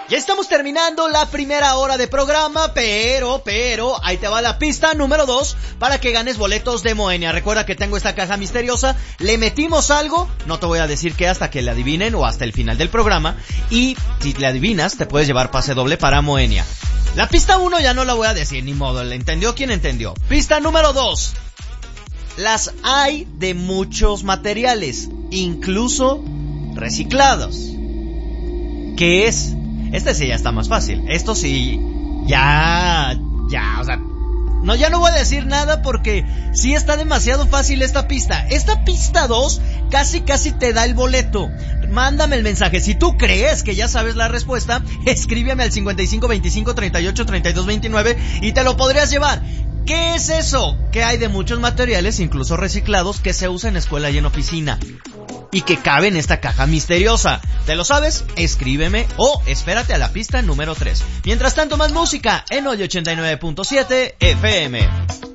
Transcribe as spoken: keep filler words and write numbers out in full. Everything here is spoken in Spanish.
Ya estamos terminando la primera hora de programa, pero, pero, ahí te va la pista número dos para que ganes boletos de Moenia. Recuerda que tengo esta caja misteriosa, le metimos algo, no te voy a decir qué hasta que le adivinen o hasta el final del programa, y si le adivinas te puedes llevar pase doble para Moenia. La pista uno ya no la voy a decir, ni modo, ¿le entendió quien entendió? Pista número dos. Las hay de muchos materiales, incluso reciclados. ¿Qué es? Este sí ya está más fácil. Esto sí, ya, ya, o sea, no, ya no voy a decir nada porque sí está demasiado fácil esta pista. Esta pista dos casi casi te da el boleto. Mándame el mensaje. Si tú crees que ya sabes la respuesta, escríbeme al cincuenta y cinco veinticinco treinta y ocho treinta y dos veintinueve y te lo podrías llevar. ¿Qué es eso? Que hay de muchos materiales, incluso reciclados, que se usa en escuela y en oficina y que cabe en esta caja misteriosa. ¿Te lo sabes? Escríbeme o espérate a la pista número tres. Mientras tanto, más música en Hoy ochenta y nueve punto siete F M.